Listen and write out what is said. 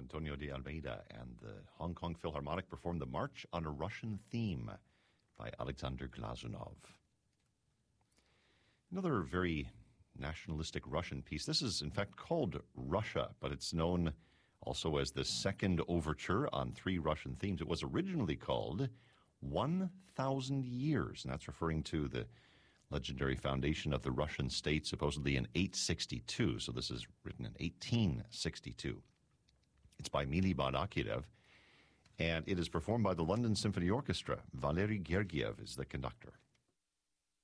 Antonio de Almeida and the Hong Kong Philharmonic performed the March on a Russian Theme by Alexander Glazunov. Another very nationalistic Russian piece. This is, in fact, called Russia, but it's known also as the Second Overture on Three Russian Themes. It was originally called 1,000 Years, and that's referring to the legendary foundation of the Russian state, supposedly in 862. So this is written in 1862. It's by Mili Badakirev, and it is performed by the London Symphony Orchestra. Valery Gergiev is the conductor.